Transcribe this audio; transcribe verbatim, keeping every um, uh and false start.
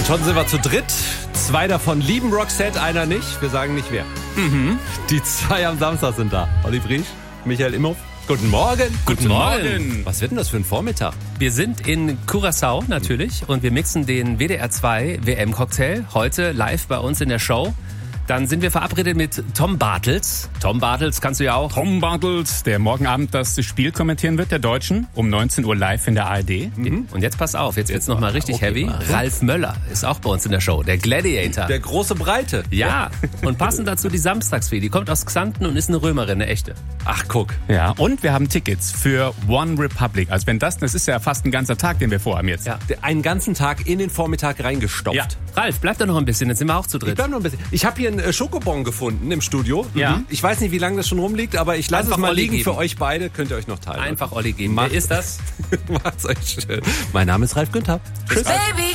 Und schon sind wir zu dritt. Zwei davon lieben Roxette, einer nicht. Wir sagen nicht wer. Mhm. Die zwei am Samstag sind da. Olli Briesch, Michael Imhoff. Guten Morgen. Guten Morgen. Was wird denn das für ein Vormittag? Wir sind in Curaçao natürlich und wir mixen den W D R zwei W M-Cocktail heute live bei uns in der Show. Dann sind wir verabredet mit Tom Bartels. Tom Bartels kannst du ja auch. Tom Bartels, der morgen Abend das Spiel kommentieren wird, der Deutschen, um neunzehn Uhr live in der A R D. Mhm. Und jetzt pass auf, jetzt wird's nochmal richtig okay, heavy. mal. Ralf Möller ist auch bei uns in der Show, der Gladiator. Der große Breite. Ja, und passend dazu die Samstagsfee. Die kommt aus Xanten und ist eine Römerin, eine echte. Ach, guck. Ja, und wir haben Tickets für One Republic. Also wenn das, das ist ja fast ein ganzer Tag, den wir vorhaben jetzt. Ja. Einen ganzen Tag in den Vormittag reingestopft. Ja. Ralf, bleib da noch ein bisschen, jetzt sind wir auch zu Ich dritt. bleib noch ein bisschen. Ich habe hier einen äh, Schokobon gefunden im Studio. Ja. Mhm. Ich weiß nicht, wie lange das schon rumliegt, aber ich lasse es Einfach mal Olli liegen geben. für euch beide. Könnt ihr euch noch teilen. Einfach Olli geben. Mach- Wer ist das? Macht's euch schön. Mein Name ist Ralf Günther. Tschüss. Baby